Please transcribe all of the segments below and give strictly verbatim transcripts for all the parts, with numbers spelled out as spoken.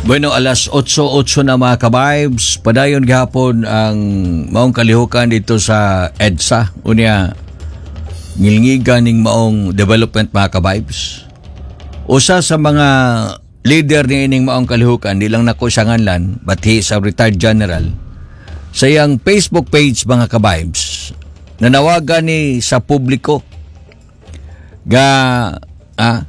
Bueno, alas otso otso na mga ka-vibes. Padayon gihapon ang maong kalihukan dito sa EDSA. Unya, ngilngigan ning maong development mga ka-vibes. Usa sa mga leader ni ining maong kalihukan, di lang nako siya nganlan, but he is a retired general. Sa iyang Facebook page mga ka-vibes, nanawagan ni sa publiko ga ah,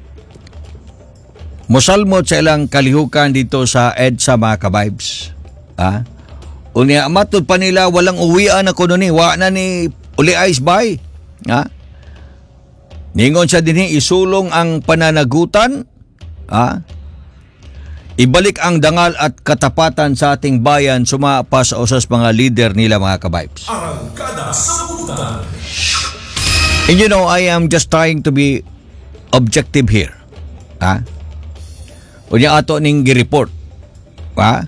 mosalmot sa ilang kalihukan dito sa EDSA mga ka-vibes. Ha? Unya, matod pa nila, walang uwian ako nun eh. Wa na ni uli ice bay. Ha? Ningon siya din eh, isulong ang pananagutan. Ha? Ibalik ang dangal at katapatan sa ating bayan, sumapa sa usas mga leader nila mga ka-vibes. Arangkada sa Butan. And you know, I am just trying to be objective here. Ha? Unya ato ning gi-report. Ha?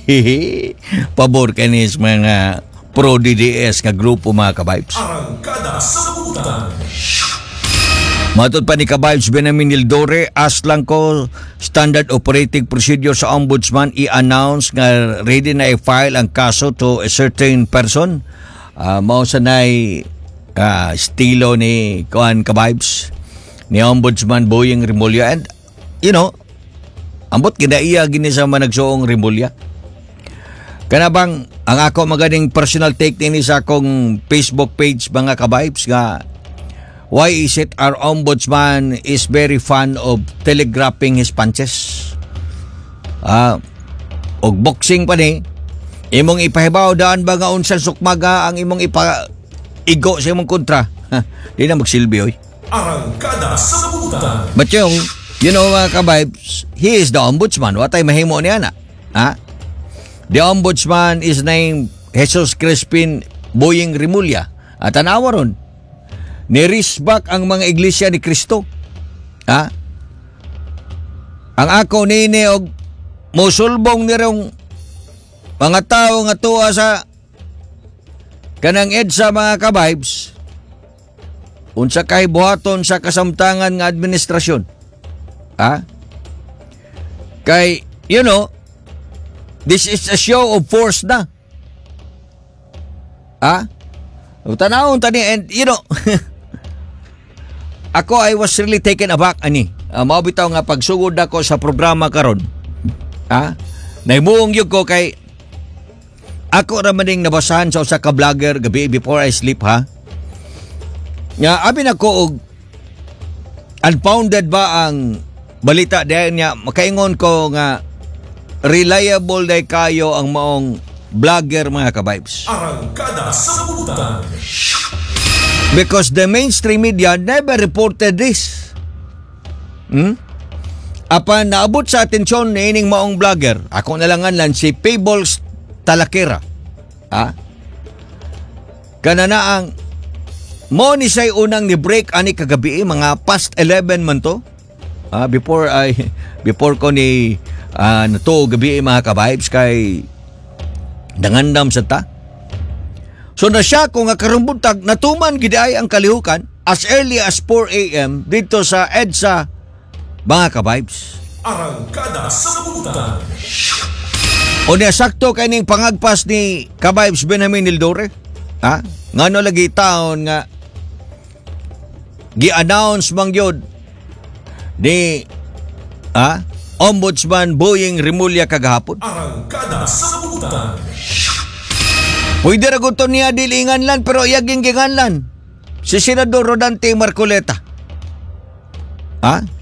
Pabor kanis mga pro-D D S nga grupo mga ka-vibes. Arangkada sa Butan. Matod pa ni ka-vibes Benjamin Nildore, as lang ko standard operating procedure sa ombudsman i-announce nga ready na i-file ang kaso to a certain person. Uh, mao sanay uh, estilo ni kuan ka-vibes ni Ombudsman Boying Rimulya, and you know, ambot kinaiya gini sa managsuong Rimulya. Kana bang ang ako maganing personal take ni sa akong Facebook page mga ka-vibes nga why is it our ombudsman is very fond of telegraphing his punches? Ah, og boxing pa ni imong ipahibaw daan ba nga unsan sukmaga ang imong ipa igo sa imong kontra. Di na magsilbi oy. Arangkada sa Butan. But yung, you know mga ka-vibes, he is the ombudsman. Watay mahimo niya na. Ha? The ombudsman is named Jesus Crispin Boying Rimulya. At tanawa ron, nirisbak ang mga iglesia ni Kristo. Ha? Ang ako nini og musulbong nirong mga tao nga tuwa sa kanang EDSA mga ka-vibes, unsa kay buhaton sa kasamtangan nga administrasyon. Ha? Kay, you know, this is a show of force na. Ha? Tanawon tani, and you know, ako, I was really taken aback ani. Uh, Maubitaw nga pagsugod ako sa programa karon. Ha? Naimuong yun ko kay ako raman ding nabasahan sa usa ka vlogger gabi before I sleep, ha? Nga abi nako og unfounded ba ang balita dahil niya makaingon ko nga reliable day kayo ang maong vlogger mga ka-vibes. Arangkada sa Butan. Because the mainstream media never reported this. Hmm? Apan naabot sa atensyon ni ining maong vlogger, ako nalangan lang si Fables Talakera. Ha? Kanana ang mo ni say unang ni break ani kagabi mga past eleven man to. Ah, before I before ko ni uh, nato gabi mga ka-vibes kay dangandam sa ta. So na siya ko nga karumbuntag natuman gid ay ang kalihukan as early as four a.m. dito sa EDSA mga ka-vibes. Arangkada sa Butan. O niya sakto kaning pangagpas ni ka-vibes Benjamin Nildore. Ha? Ngano lagi taon nga gi-announce mang yun ni ha? Ombudsman Boying Rimulya kagahapon. Arangkada sa Butan. Pwede ra gusto niya dilingan lan pero iyaging ginganlan si Senador Rodante Marcoleta. Ha?